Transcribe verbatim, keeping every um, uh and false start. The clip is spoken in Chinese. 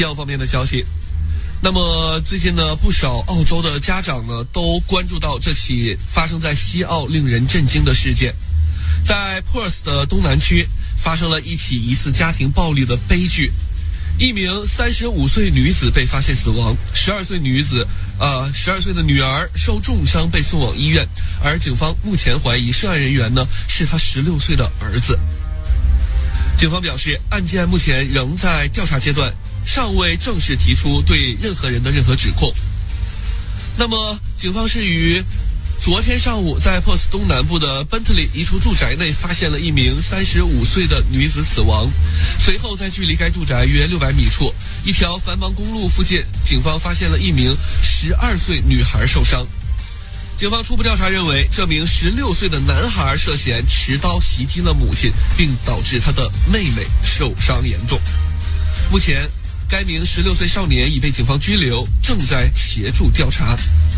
西澳方面的消息。那么最近呢，不少澳洲的家长呢都关注到这起发生在西澳令人震惊的事件。在 Perth 的东南区发生了一起疑似家庭暴力的悲剧，一名三十五岁女子被发现死亡，十二岁女子呃十二岁的女儿受重伤被送往医院，而警方目前怀疑涉案人员呢是他十六岁的儿子。警方表示，案件目前仍在调查阶段，尚未正式提出对任何人的任何指控。那么警方是于昨天上午在 Perth 东南部的 Bentley 一处住宅内发现了一名三十五岁的女子死亡。随后在距离该住宅约六百米处一条繁忙公路附近，警方发现了一名十二岁女孩受伤。警方初步调查认为，这名十六岁的男孩涉嫌持刀袭击了母亲，并导致他的妹妹受伤严重。目前该名十六岁少年已被警方拘留，正在协助调查。